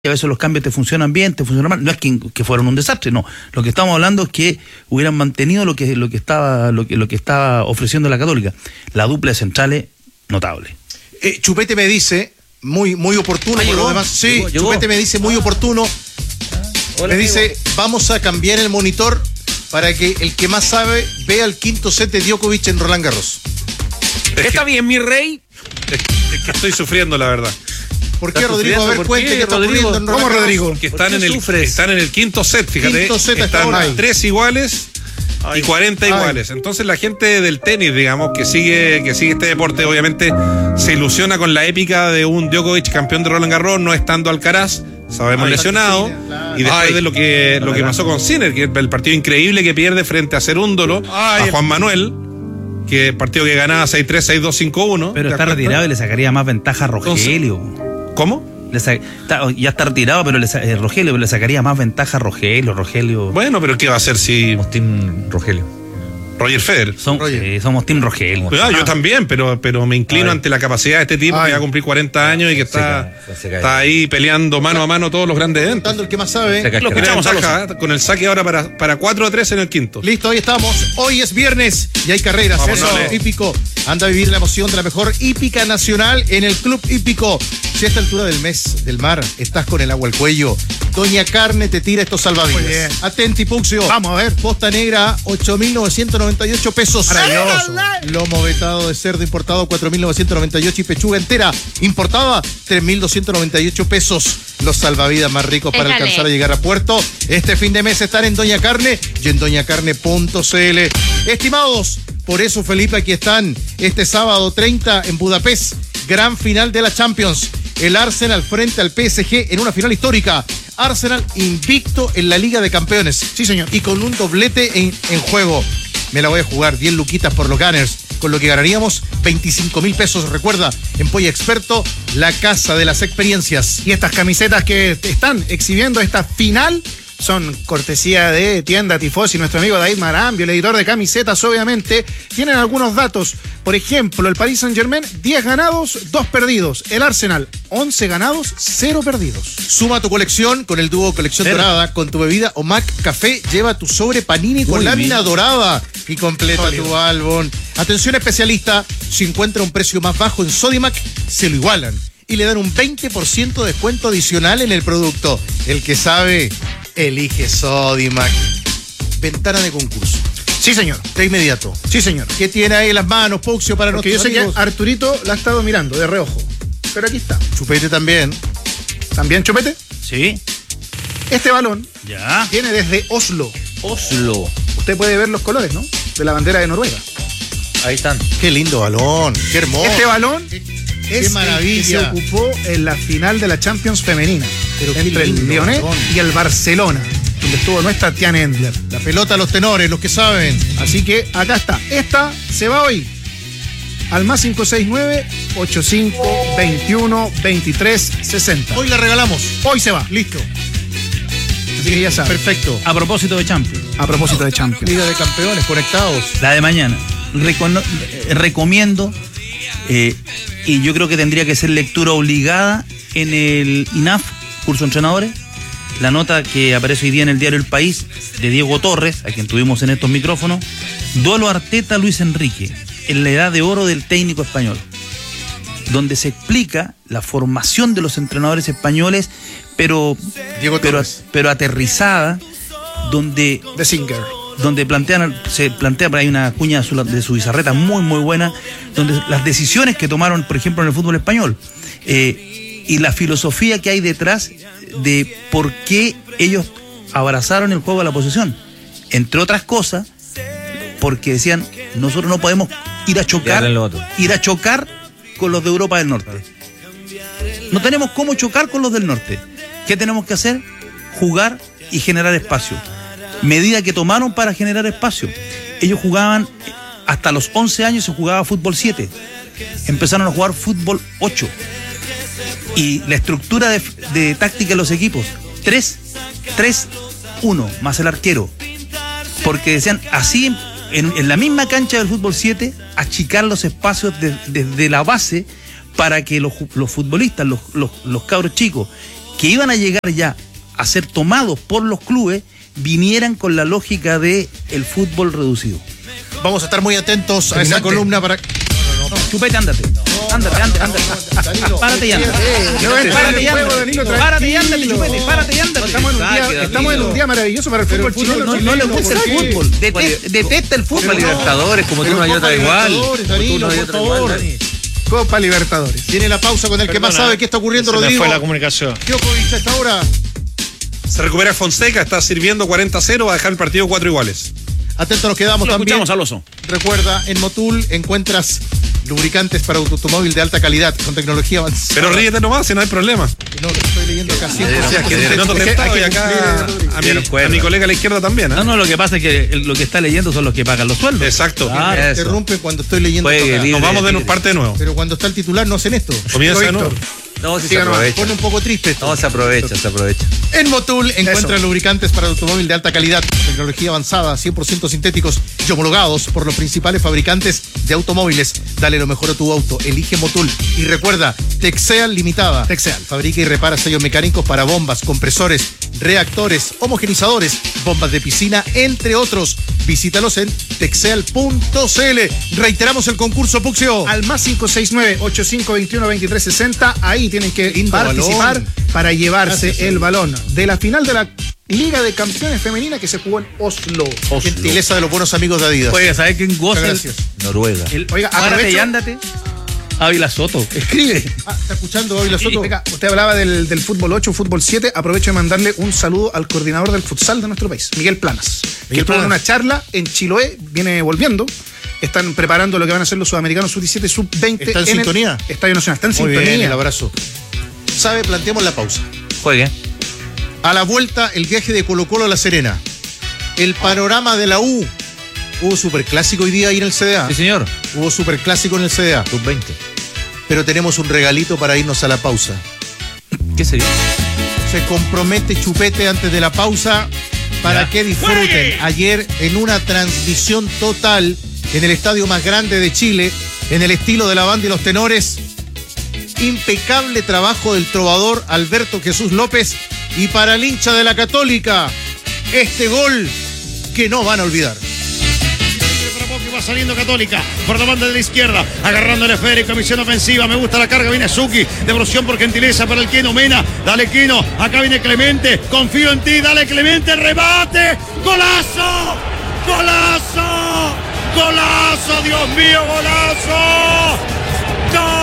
a veces los cambios te funcionan bien, te funcionan mal. No es que fueron un desastre, no. Lo que estamos hablando es que hubieran mantenido lo que estaba ofreciendo la Católica. La dupla de centrales, notable. Chupete me dice, muy oportuno, por lo demás. Sí, llegó. Chupete me dice muy oportuno. Me dice, vamos a cambiar el monitor para que el que más sabe vea el quinto set de Djokovic en Roland Garros. ¿Está bien, mi rey? Es que estoy sufriendo, la verdad. ¿Por qué, Rodrigo? A ver, cuente qué está ocurriendo en Roland Garros. ¿Cómo, Rodrigo? Que están en el quinto set, fíjate. Están 3 iguales y 40 iguales. Entonces la gente del tenis, digamos, que sigue este deporte, obviamente se ilusiona con la épica de un Djokovic campeón de Roland Garros, no estando Alcaraz, sabemos lesionado, y después de lo que pasó con Sinner, que el partido increíble que pierde frente a Cerúndolo, a Juan Manuel, que el partido que ganaba 6-3, 6-2, 5-1. Pero está retirado y le sacaría más ventaja a Rogelio. ¿Cómo? Ya está retirado, pero Rogelio, pero le sacaría más ventaja a Rogelio. Bueno, pero ¿qué va a hacer si somos team Rogelio? Roger Federer. Somos team Rogelio. Yo también, pero me inclino ante la capacidad de este tipo que va a cumplir 40 años y que está ahí peleando mano a mano todos los grandes eventos. El que más sabe. Lo escuchamos con el saque ahora para 4-3 en el quinto. Listo, ahí estamos. Hoy es viernes y hay carreras. Eso hípico. Anda a vivir la emoción de la mejor hípica nacional en el Club Hípico. Si a esta altura del mes del mar estás con el agua al cuello, Doña Carne te tira estos salvavidas. Atenti, Puxio. Vamos a ver. Posta negra, 8.998 pesos. Maravilloso. Lomo vetado de cerdo importado, 4.998. Y pechuga entera importada, 3.298 pesos. Los salvavidas más ricos para alcanzar a llegar a puerto. Este fin de mes están en Doña Carne y en doñacarne.cl. Estimados, por eso, Felipe, aquí están este sábado 30 en Budapest. Gran final de la Champions. El Arsenal frente al PSG en una final histórica. Arsenal invicto en la Liga de Campeones. Sí, señor. Y con un doblete en juego. Me la voy a jugar 10 luquitas por los Gunners, con lo que ganaríamos 25.000 pesos. Recuerda, en Polla Experto, la casa de las experiencias. Y estas camisetas que están exhibiendo esta final son cortesía de Tienda Tifosi, nuestro amigo David Marambio, el editor de camisetas, obviamente. Tienen algunos datos. Por ejemplo, el Paris Saint-Germain, 10 ganados, 2 perdidos. El Arsenal, 11 ganados, 0 perdidos. Suma tu colección con el dúo Colección Dorada. Con tu bebida Omac Café, lleva tu sobre Panini con lámina dorada y completa tu álbum. Atención especialista, si encuentra un precio más bajo en Sodimac, se lo igualan y le dan un 20% de descuento adicional en el producto. El que sabe, elige Sodimac. Ventana de concurso. Sí, señor. De inmediato. Sí, señor. ¿Qué tiene ahí en las manos, Puxio, para Porque nuestros amigos? Yo sé que Arturito la ha estado mirando de reojo. Pero aquí está. Chupete también. ¿También, Chupete? Sí. Este balón Ya. viene desde Oslo. Oslo. Usted puede ver los colores, ¿no? De la bandera de Noruega. Ahí están. Qué lindo balón. Qué hermoso. Este balón es maravilla. el que se ocupó en la final de la Champions femenina. Pero entre el Lyonet y el Barcelona, donde estuvo nuestra Tiane Endler. La pelota a los tenores, los que saben. Así que acá está. Esta se va hoy al más 569-85-21-23-60. Hoy la regalamos. Hoy se va. Listo. Así que ya saben. Perfecto. A propósito de Champions. A propósito de Champions. Liga de Campeones, conectados. La de mañana. Recomiendo, y yo creo que tendría que ser lectura obligada en el INAF, curso de entrenadores, la nota que aparece hoy día en el diario El País de Diego Torres, a quien tuvimos en estos micrófonos, duelo Arteta-Luis Enrique, en la edad de oro del técnico español, donde se explica la formación de los entrenadores españoles, pero aterrizada, donde De Singer. donde se plantea, hay una cuña de su bizarreta muy muy buena, donde las decisiones que tomaron, por ejemplo, en el fútbol español, y la filosofía que hay detrás de por qué ellos abrazaron el juego de la posesión, entre otras cosas, porque decían, nosotros no podemos ir a chocar con los de Europa del Norte. No tenemos cómo chocar con los del norte. ¿Qué tenemos que hacer? Jugar y generar espacio. Medida que tomaron para generar espacio. Ellos jugaban, hasta los 11 años se jugaba fútbol 7. Empezaron a jugar fútbol 8. Y la estructura de táctica de los equipos, 3-3-1, más el arquero. Porque decían, así en la misma cancha del fútbol 7, achicar los espacios desde la base para que los futbolistas, los cabros chicos, que iban a llegar ya a ser tomados por los clubes vinieran con la lógica de el fútbol reducido. Vamos a estar muy atentos a esa columna para... Chupete, ándate. Ándate. Párate y ándate. Párate y ándate, Chupete. Párate y ándate. Estamos en un día maravilloso para el fútbol chileno. No le gusta el fútbol. Detesta el fútbol. Copa Libertadores, como tú no hay otra igual. Copa Libertadores. Tiene la pausa con el que más sabe qué está ocurriendo, Rodrigo. Fue la comunicación. Djokovic a esta hora. Se recupera Fonseca, está sirviendo 40-0, va a dejar el partido 4 iguales. Atentos nos quedamos también. Escuchamos al oso. Recuerda, en Motul encuentras lubricantes para automóvil de alta calidad con tecnología avanzada. Pero ríete nomás, si no hay problema. No, lo estoy leyendo acá. Y acá a mi colega a la izquierda también. No, lo que pasa es que lo que está leyendo son los que pagan los sueldos. Exacto. Claro, interrumpe cuando estoy leyendo. Nos vamos de parte de nuevo. Pero cuando está el titular no hacen esto. Comienza de nuevo. No, si se aprovecha. Pone un poco triste esto. No, se aprovecha. En Motul encuentra lubricantes para automóvil de alta calidad, tecnología avanzada, 100% sintéticos y homologados por los principales fabricantes de automóviles. Dale lo mejor a tu auto, elige Motul. Y recuerda, Texeal Limitada. Texeal. Fabrica y repara sellos mecánicos para bombas, compresores, reactores, homogenizadores, bombas de piscina, entre otros. Visítalos en texeal.cl. Reiteramos el concurso, Puxio. Al más 569-8521-2360. Ahí tienen que participar para llevarse el balón de la final de la Liga de Campeones Femenina que se jugó en Oslo. Gentileza de los buenos amigos de Adidas. Oiga, ¿sabes quién goza? Gracias. Noruega. Oiga, Párate y ándate. Ávila Soto. Escribe. ¿Está escuchando Ávila Soto? Oiga, usted hablaba del fútbol 8, fútbol 7. Aprovecho de mandarle un saludo al coordinador del futsal de nuestro país, Miguel Planas. Miguel Planas, una charla en Chiloé, viene volviendo. Están preparando lo que van a hacer los sudamericanos sub-17, sub-20. ¿Está en sintonía? Estadio Nacional. Está en Muy sintonía. bien, el abrazo. ¿Sabe? Planteamos la pausa. Juegue. A la vuelta, el viaje de Colo-Colo a La Serena. El panorama de la U. Hubo superclásico hoy día ahí en el CDA. Sí, señor. Hubo superclásico en el CDA. Sub-20. Pero tenemos un regalito para irnos a la pausa. ¿Qué sería? Se compromete Chupete antes de la pausa para que disfruten. Ayer en una transmisión total en el estadio más grande de Chile, en el estilo de la banda y los tenores. Impecable trabajo del trovador Alberto Jesús López. Y para el hincha de la Católica, este gol que no van a olvidar. Va saliendo Católica por la banda de la izquierda, agarrando el esférico, misión ofensiva. Me gusta la carga, viene Suki, devolución por gentileza para el Kino Mena. Dale Kino, acá viene Clemente, confío en ti, dale Clemente, rebate, golazo, golazo, golazo, Dios mío, golazo. ¡Gol!